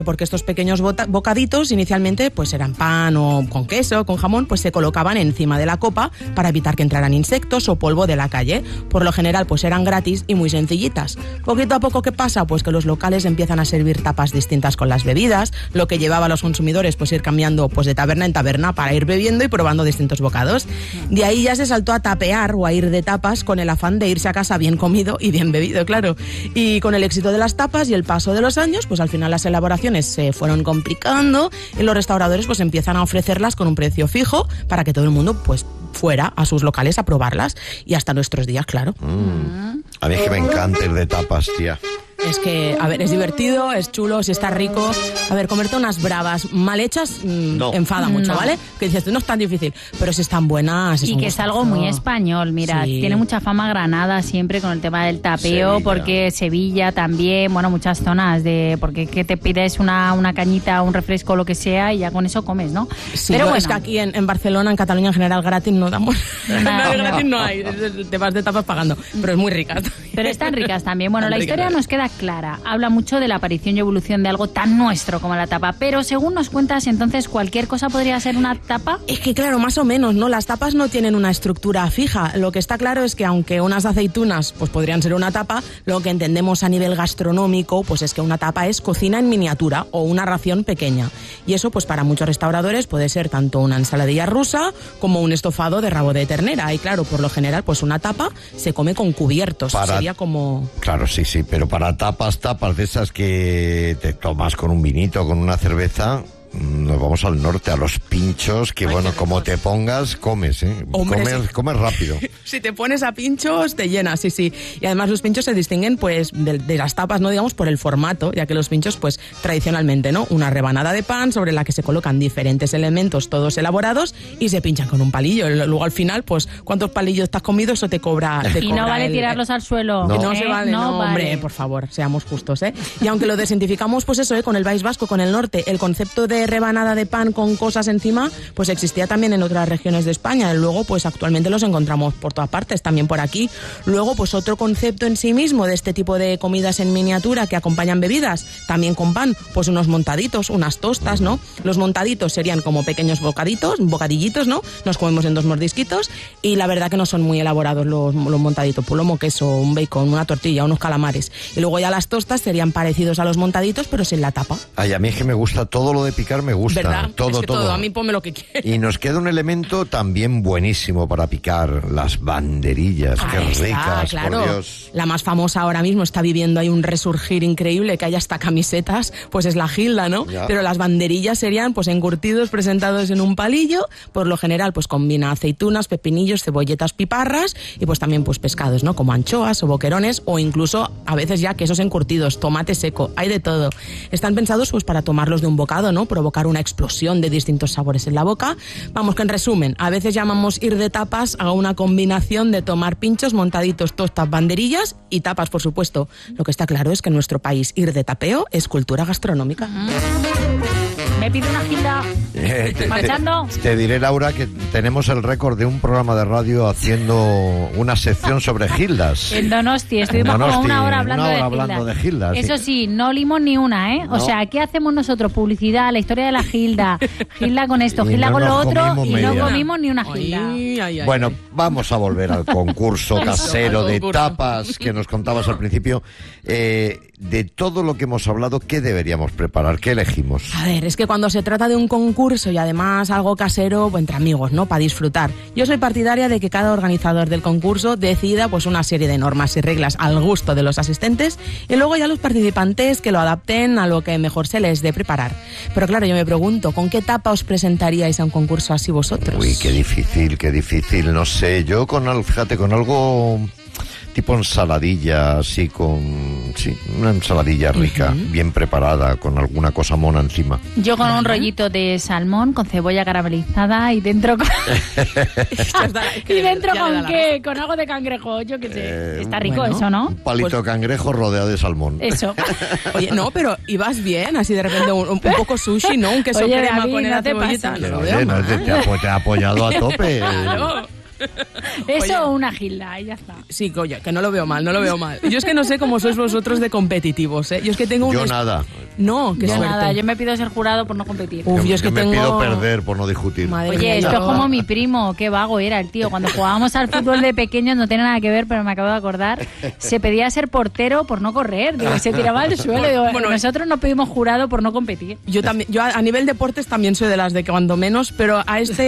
porque estos pequeños bocaditos inicialmente pues eran pan o con queso, con jamón, pues se colocaban encima de la copa para evitar que entraran insectos o polvo de la calle. Por lo general pues eran gratis y muy sencillitas. Poquito a poco, ¿qué pasa? Pues que los locales empiezan a servir tapas distintas con las bebidas, lo que llevaba a los consumidores pues ir cambiando pues de taberna en taberna para ir bebiendo y probando distintos bocados. De ahí ya se saltó a tapear o a ir de tapas con el afán de irse a casa bien comido y bien bebido, claro. Y con el éxito de las tapas y el paso de los años, pues al final las elaboraciones se fueron complicando y los restauradores pues empiezan a ofrecerlas con un precio fijo para que todo el mundo pues fuera a sus locales a probarlas y hasta nuestros días, claro. A mí es que me encanta ir de tapas, tía. Es que, a ver, es divertido, es chulo, si está rico. A ver, comerte unas bravas mal hechas enfada mucho, ¿vale? Que dices, no es tan difícil, pero si están buenas... Y que es algo muy español, mira, sí. Tiene mucha fama Granada siempre con el tema del tapeo, Sevilla. Porque Sevilla también, bueno, muchas zonas porque que te pides una cañita, un refresco, lo que sea, y ya con eso comes, ¿no? Sí, pero bueno. Es que aquí en Barcelona, en Cataluña en general, gratis no damos... gratis no hay, te vas de tapas pagando, pero es muy rica. Pero están ricas también. Bueno, la historia nos queda clara. Habla mucho de la aparición y evolución de algo tan nuestro como la tapa, pero según nos cuentas, entonces cualquier cosa podría ser una tapa. Es que claro, más o menos, ¿no? Las tapas no tienen una estructura fija. Lo que está claro es que aunque unas aceitunas pues podrían ser una tapa, lo que entendemos a nivel gastronómico pues es que una tapa es cocina en miniatura o una ración pequeña. Y eso pues para muchos restauradores puede ser tanto una ensaladilla rusa como un estofado de rabo de ternera. Y claro, por lo general pues una tapa se come con cubiertos. Sería como... Claro, sí, pero para tapas de esas que te tomas con un vinito, con una cerveza, nos vamos al norte, a los pinchos, que bueno, como te pongas, comes, ¿eh? Hombre, comes rápido. Si te pones a pinchos, te llenas, sí. Y además los pinchos se distinguen, pues, de las tapas, no digamos, por el formato, ya que los pinchos, pues, tradicionalmente, ¿no? Una rebanada de pan sobre la que se colocan diferentes elementos, todos elaborados, y se pinchan con un palillo. Luego, al final, pues, ¿cuántos palillos te has comido? Eso te cobra... Y no vale tirarlos al suelo. No se vale, no, hombre, por favor, seamos justos, ¿eh? Y aunque lo desidentificamos, pues eso, con el País Vasco, con el norte, el concepto de rebanada de pan con cosas encima, pues existía también en otras regiones de España. Y luego, pues actualmente los encontramos por todas partes, también por aquí. Luego, pues otro concepto en sí mismo de este tipo de comidas en miniatura que acompañan bebidas, también con pan, pues unos montaditos, unas tostas, ¿no? Los montaditos serían como pequeños bocadillitos, ¿no? Nos comemos en 2 mordisquitos y la verdad que no son muy elaborados los montaditos, lomo, queso, un bacon, una tortilla, unos calamares. Y luego ya las tostas serían parecidos a los montaditos, pero sin la tapa. Ay, a mí es que me gusta todo lo de picar, me gusta. ¿Verdad? Todo, es que todo. A mí ponme lo que quieras. Y nos queda un elemento también buenísimo para picar, las banderillas. Qué ricas, claro. Por Dios. La más famosa ahora mismo está viviendo ahí un resurgir increíble, que hay hasta camisetas, pues es la Gilda, ¿no? Ya. Pero las banderillas serían pues encurtidos presentados en un palillo, por lo general pues combina aceitunas, pepinillos, cebolletas, piparras y pues también pues pescados, ¿no? Como anchoas o boquerones o incluso a veces ya quesos encurtidos, tomate seco, hay de todo. Están pensados pues para tomarlos de un bocado, ¿no? Provocar una explosión de distintos sabores en la boca. Vamos, que en resumen, a veces llamamos ir de tapas a una combinación de tomar pinchos, montaditos, tostas, banderillas y tapas, por supuesto. Lo que está claro es que en nuestro país ir de tapeo es cultura gastronómica. Me pide una Gilda. Marchando. Te diré, Laura, que tenemos el récord de un programa de radio haciendo una sección sobre Gildas. En Donosti, estuvimos como una hora hablando de Gildas. Eso sí, no olimos ni una, ¿eh? No. O sea, ¿qué hacemos nosotros? Publicidad, la historia de la Gilda. Gilda con esto, Gilda con lo otro, y no comimos ni una Gilda. Bueno, vamos a volver al concurso casero de tapas que nos contabas al principio. De todo lo que hemos hablado, ¿qué deberíamos preparar? ¿Qué elegimos? A ver, es que cuando se trata de un concurso y además algo casero, pues entre amigos, ¿no? Para disfrutar. Yo soy partidaria de que cada organizador del concurso decida pues una serie de normas y reglas al gusto de los asistentes y luego ya los participantes que lo adapten a lo que mejor se les dé preparar. Pero claro, yo me pregunto, ¿con qué tapa os presentaríais a un concurso así vosotros? Uy, qué difícil, no sé. Yo con algo... tipo ensaladilla, así una ensaladilla rica, bien preparada, con alguna cosa mona encima. Yo con un rollito de salmón, con cebolla caramelizada y dentro con... ¿Y dentro con qué? Con algo de cangrejo, yo qué sé. Está rico eso, ¿no? Un palito de cangrejo rodeado de salmón. Eso. Oye, no, pero ibas bien, así de repente un poco sushi, ¿no? Un queso crema con la cebollita. Te ha apoyado a tope. Claro. Eso o una gilda, y ya está. Sí, oye, que no lo veo mal, no lo veo mal. Yo es que no sé cómo sois vosotros de competitivos, ¿eh? Yo es que tengo Yo nada. No, qué Yo suerte. nada, yo me pido ser jurado por no competir. Uf, yo es que me tengo... pido perder por no discutir. Madre Oye, mía, esto yo- es como mi primo, qué vago era el tío. Cuando jugábamos al fútbol de pequeños, no tiene nada que ver, pero me acabo de acordar, se pedía ser portero por no correr. Digo, se tiraba al suelo. Digo, Bueno, nosotros nos pedimos jurado por no competir. Yo también, yo a nivel deportes también soy de las de que cuando menos, pero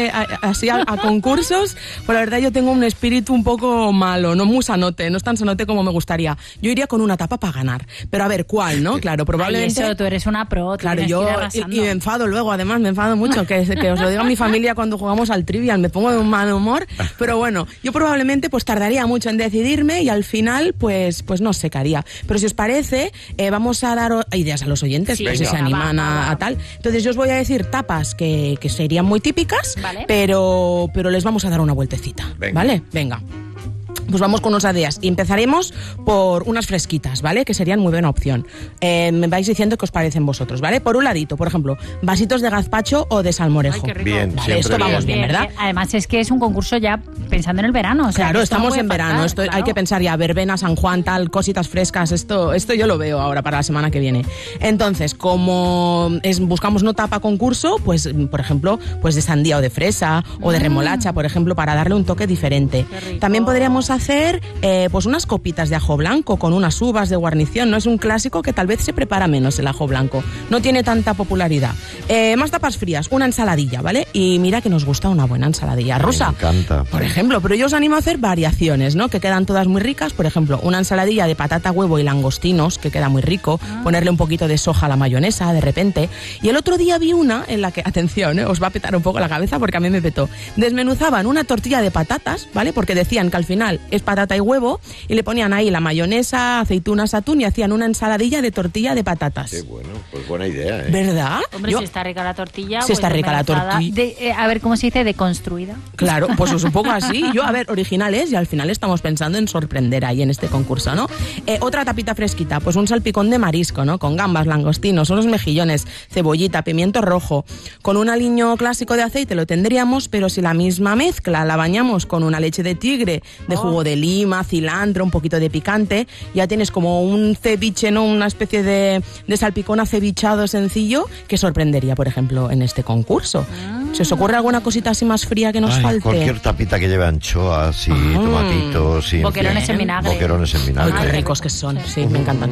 así a concursos, pues la verdad yo tengo un espíritu un poco malo, no muy sanote, no es tan sanote como me gustaría. Yo iría con una tapa para ganar, pero a ver cuál, ¿no? Claro, probablemente. Ay, eso, tú eres una pro. tú Claro, tienes yo que ir y arrasando. me enfado luego, además me enfado mucho, que os lo diga mi familia cuando jugamos al Trivial, me pongo de un mal humor, pero bueno, yo probablemente pues tardaría mucho en decidirme y al final pues no sé qué haría. Pero si os parece, vamos a dar ideas a los oyentes, Sí, pues si venga. se animan Va. a tal. Entonces yo os voy a decir tapas que serían muy típicas, Vale. pero les vamos a dar una vueltecita, Venga. ¿vale? Venga. Pues vamos con unas ideas y empezaremos por unas fresquitas, ¿vale? Que serían muy buena opción. Me vais diciendo qué os parecen vosotros, ¿vale? Por un ladito, por ejemplo, vasitos de gazpacho o de salmorejo. Ay, qué rico. Bien, Vale, siempre esto vamos bien, ¿verdad? Además es que es un concurso ya pensando en el verano. O sea, Claro, que esto no estamos puede en verano, faltar, esto claro. hay que pensar ya, verbena, San Juan, tal, cositas frescas, esto yo lo veo ahora para la semana que viene. Entonces, como buscamos no tapa concurso, pues, por ejemplo, pues de sandía o de fresa o de remolacha, por ejemplo, para darle un toque diferente. Qué rico. También podríamos hacer pues unas copitas de ajo blanco con unas uvas de guarnición, ¿no? Es un clásico que tal vez se prepara menos el ajo blanco, no tiene tanta popularidad. Más tapas frías, una ensaladilla, ¿vale? Y mira que nos gusta una buena ensaladilla rusa. Me encanta. Por ejemplo, pero yo os animo a hacer variaciones, ¿no? Que quedan todas muy ricas. Por ejemplo, una ensaladilla de patata, huevo y langostinos, que queda muy rico. Ponerle un poquito de soja a la mayonesa, de repente. Y el otro día vi una en la que, atención, os va a petar un poco la cabeza porque a mí me petó. Desmenuzaban una tortilla de patatas, ¿vale? Porque decían que al final es patata y huevo, y le ponían ahí la mayonesa, aceitunas, atún y hacían una ensaladilla de tortilla de patatas. Qué bueno, pues buena idea, ¿eh? ¿Verdad? Hombre, Yo- si está rica la tortilla. Si está rica la desmenuzada, tortilla. a ver, ¿cómo se dice? Deconstruida. Claro, pues es un poco así. Yo, a ver, originales y al final estamos pensando en sorprender ahí en este concurso, ¿no? Otra tapita fresquita, pues un salpicón de marisco, ¿no? Con gambas, langostinos, unos mejillones, cebollita, pimiento rojo. Con un aliño clásico de aceite lo tendríamos, pero si la misma mezcla la bañamos con una leche de tigre, de jugo de lima, cilantro, un poquito de picante, ya tienes como un ceviche, ¿no? Una especie de salpicón acevichado sencillo que sorprendería, por ejemplo, en este concurso. ¿Se os ocurre alguna cosita así más fría que nos Ay, falte? cualquier tapita que lleve anchoas y tomatitos y Boquerones en vinagre. boquerones en Ay, vinagre. qué ricos que son, sí, me encantan.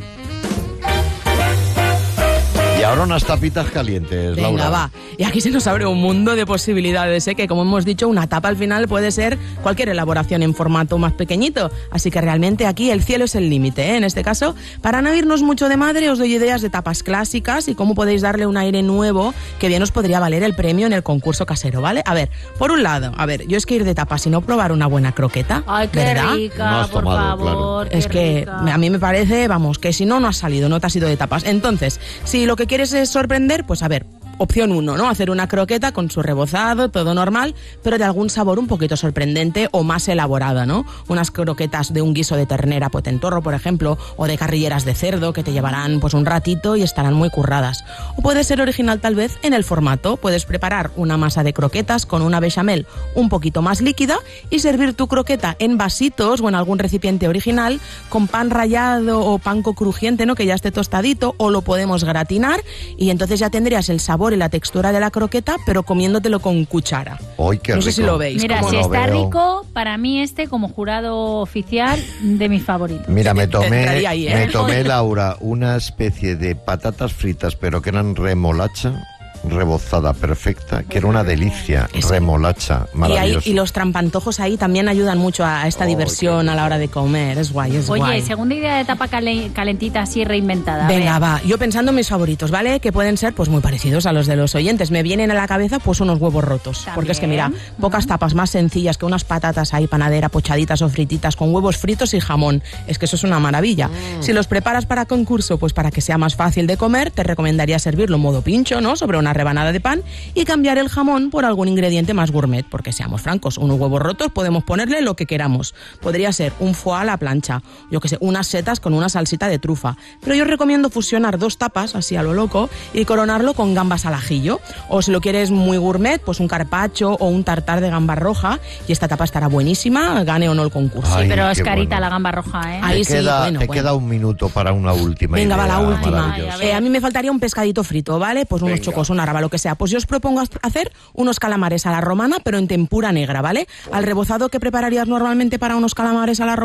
Y ahora unas tapitas calientes, Venga, Laura. va. Y aquí se nos abre un mundo de posibilidades, ¿eh? Que como hemos dicho, una tapa al final puede ser cualquier elaboración en formato más pequeñito. Así que realmente aquí el cielo es el límite, ¿eh? En este caso, para no irnos mucho de madre, os doy ideas de tapas clásicas y cómo podéis darle un aire nuevo que bien os podría valer el premio en el concurso casero, ¿vale? A ver, por un lado, yo es que ir de tapas y no probar una buena croqueta, Ay, qué ¿verdad? No rica, has por tomado, favor. claro. Es qué que rica. a mí me parece, vamos, que si no has salido, no te has ido de tapas. Entonces, si lo que quieres es sorprender, pues a ver, opción 1, ¿no? Hacer una croqueta con su rebozado, todo normal, pero de algún sabor un poquito sorprendente o más elaborado, ¿no? Unas croquetas de un guiso de ternera potentorro, por ejemplo, o de carrilleras de cerdo que te llevarán pues un ratito y estarán muy curradas. O puede ser original tal vez en el formato. Puedes preparar una masa de croquetas con una bechamel un poquito más líquida y servir tu croqueta en vasitos o en algún recipiente original con pan rallado o panko crujiente, ¿no? Que ya esté tostadito, o lo podemos gratinar y entonces ya tendrías el sabor y la textura de la croqueta, pero comiéndotelo con cuchara. ¡Ay, qué No sé rico! si lo veis. Mira, ¿Cómo si lo está veo? rico, para mí como jurado oficial de mis favoritos. Mira, me Entraría ahí, ¿eh? me tomé, Laura, una especie de patatas fritas, pero que eran remolacha rebozada perfecta, que era una delicia. Remolacha, maravilloso. Y los trampantojos ahí también ayudan mucho a esta diversión a la hora de comer. Es guay, es Oye, guay. segunda idea de tapa calentita así reinventada. a Venga, ver. va. Yo pensando en mis favoritos, ¿vale? Que pueden ser pues muy parecidos a los de los oyentes. Me vienen a la cabeza pues unos huevos rotos. También. Porque es que mira, pocas tapas más sencillas que unas patatas ahí panadera, pochaditas o frititas con huevos fritos y jamón. Es que eso es una maravilla. Si los preparas para concurso, pues para que sea más fácil de comer, te recomendaría servirlo en modo pincho, ¿no? Sobre una una rebanada de pan y cambiar el jamón por algún ingrediente más gourmet, porque seamos francos, unos huevos rotos podemos ponerle lo que queramos. Podría ser un foie a la plancha, yo que sé, unas setas con una salsita de trufa, pero yo os recomiendo fusionar 2 tapas, así a lo loco, y coronarlo con gambas al ajillo. O si lo quieres muy gourmet, pues un carpaccio o un tartar de gamba roja, y esta tapa estará buenísima, gane o no el concurso. Sí, pero es carita bueno. La gamba roja, ¿eh? Ahí te queda un minuto para una última Venga, idea. va la última. A A mí me faltaría un pescadito frito, ¿vale? Pues unos chocos, una raba, lo que sea. Pues yo os propongo hacer unos calamares a la romana, pero en tempura negra, ¿vale? Al rebozado que prepararías normalmente para unos calamares a la romana,